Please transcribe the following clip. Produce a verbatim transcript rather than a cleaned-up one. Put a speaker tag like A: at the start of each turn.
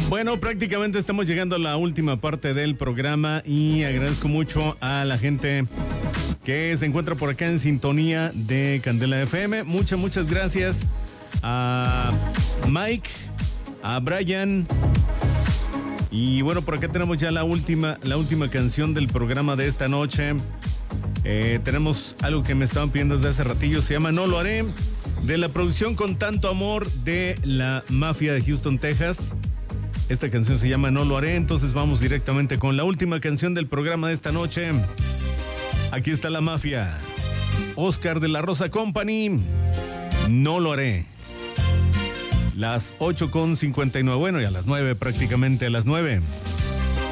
A: Bueno, prácticamente estamos llegando a la última parte del programa y agradezco mucho a la gente que se encuentra por acá en sintonía de Candela F M. Muchas, muchas gracias a Mike, a Brian. Y bueno, por acá tenemos ya la última, la última canción del programa de esta noche. Eh, tenemos algo que me estaban pidiendo desde hace ratillo, se llama No Lo Haré, de la producción Con Tanto Amor de la Mafia de Houston, Texas. Esta canción se llama No Lo Haré, entonces vamos directamente con la última canción del programa de esta noche. Aquí está la Mafia, Oscar de la Rosa Company, No Lo Haré. Las ocho con cincuenta y nueve, bueno, y a las nueve, prácticamente a las nueve.